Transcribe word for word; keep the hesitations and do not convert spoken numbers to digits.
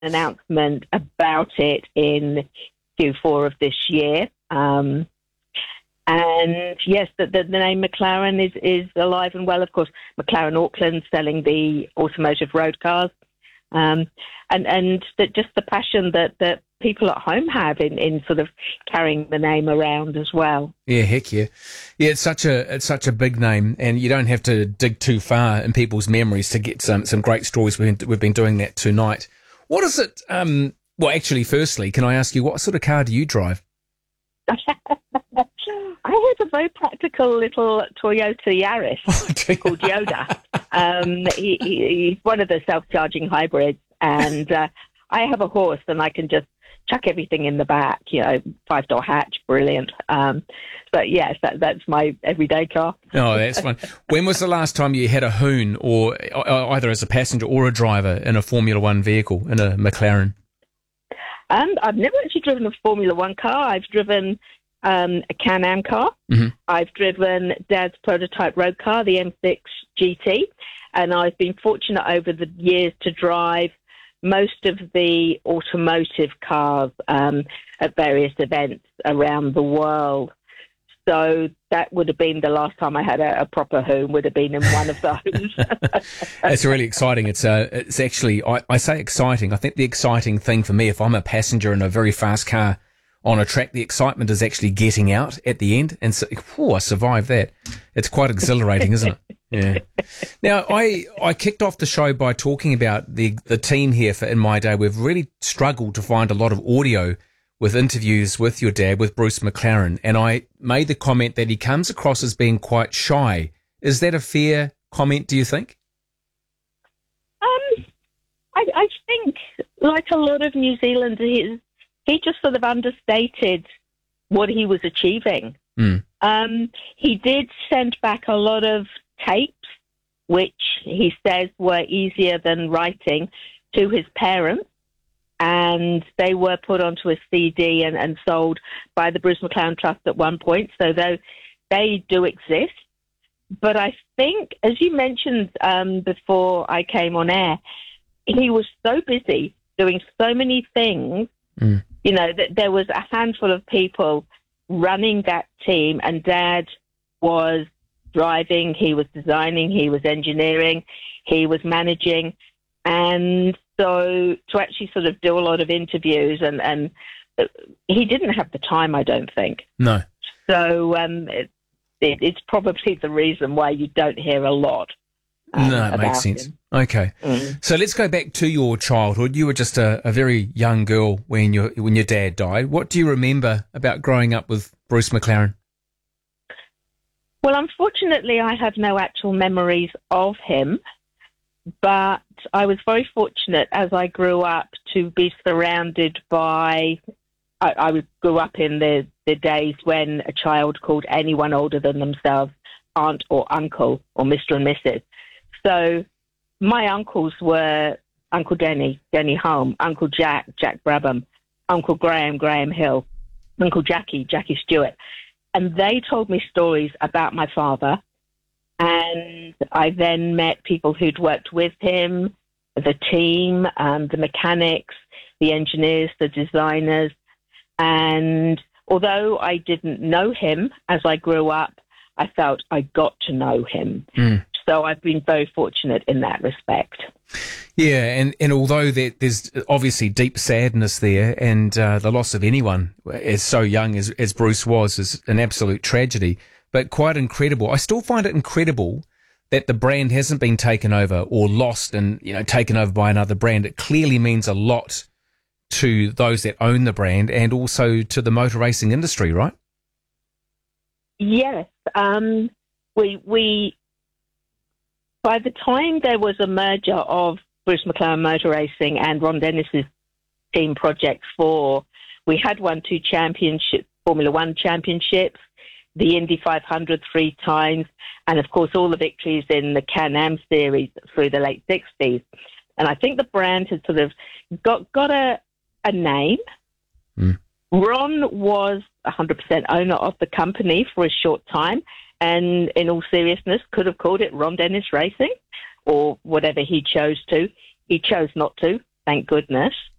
announcement about it in Q four of this year. Um, and yes, the, the, the name McLaren is, is alive and well. Of course, McLaren Auckland selling the automotive road cars. Um, and and that just the passion that, that people at home have in, in sort of carrying the name around as well. Yeah, heck yeah. Yeah, it's such a it's such a big name, and you don't have to dig too far in people's memories to get some, some great stories. We've been, we've been doing that tonight. What is it? Um, well, actually, firstly, can I ask you, what sort of car do you drive? I have a very practical little Toyota Yaris Oh, called Yoda. Um, he, he, he's one of the self-charging hybrids, and uh, I have a horse, and I can just chuck everything in the back. You know, five-door hatch, brilliant. Um, but yes, that, that's my everyday car. Oh, that's fun. When was the last time you had a hoon, or uh, either as a passenger or a driver in a Formula One vehicle, in a McLaren? Um, I've never actually driven a Formula One car. I've driven um, a Can-Am car. Mm-hmm. I've driven Dad's prototype road car, the M six G T, and I've been fortunate over the years to drive most of the automotive cars um, at various events around the world. So that would have been the last time I had a, a proper home, would have been in one of those. It's really exciting. It's uh, it's actually, I, I say exciting. I think the exciting thing for me, if I'm a passenger in a very fast car on a track, the excitement is actually getting out at the end. And so, oh, I survived that. It's quite exhilarating, isn't it? Yeah. Now, I, I kicked off the show by talking about the, the team here for In My Day. We've really struggled to find a lot of audio with interviews with your dad, with Bruce McLaren, and I made the comment that he comes across as being quite shy. Is that a fair comment, do you think? Um, I, I think, like a lot of New Zealanders, he just sort of understated what he was achieving. Mm. Um, he did send back a lot of tapes, which he says were easier than writing, to his parents. And they were put onto a C D and, and sold by the Bruce McLaren Trust at one point. So they, they do exist. But I think, as you mentioned um, before I came on air, he was so busy doing so many things, mm. you know, that there was a handful of people running that team, and Dad was driving, he was designing, he was engineering, he was managing. And so to actually sort of do a lot of interviews, and, and he didn't have the time, I don't think. No. So um, it, it, it's probably the reason why you don't hear a lot. Um, no, it makes sense. him. Okay. Mm. So let's go back to your childhood. You were just a, a very young girl when your when your dad died. What do you remember about growing up with Bruce McLaren? Well, unfortunately, I have no actual memories of him. But I was very fortunate as I grew up to be surrounded by, I, I grew up in the, the days when a child called anyone older than themselves aunt or uncle or Mister and Missus So my uncles were Uncle Denny, Denny Holm, Uncle Jack, Jack Brabham, Uncle Graham, Graham Hill, Uncle Jackie, Jackie Stewart. And they told me stories about my father. And I then met people who'd worked with him, the team, um, the mechanics, the engineers, the designers. And although I didn't know him as I grew up, I felt I got to know him. Mm. So I've been very fortunate in that respect. Yeah, and, and although there, there's obviously deep sadness there, and uh, the loss of anyone as so young as, as Bruce was is an absolute tragedy, but quite incredible. I still find it incredible that the brand hasn't been taken over or lost and, you know, taken over by another brand. It clearly means a lot to those that own the brand and also to the motor racing industry, right? Yes. Um, we, we, by the time there was a merger of Bruce McLaren Motor Racing and Ron Dennis's team Project four, we had won two championships, Formula One championships, the Indy five hundred three times, and of course all the victories in the Can-Am series through the late sixties. And I think the brand has sort of got, got a, a name. Mm. Ron was one hundred percent owner of the company for a short time, and in all seriousness could have called it Ron Dennis Racing or whatever he chose to. He chose not to. thank goodness.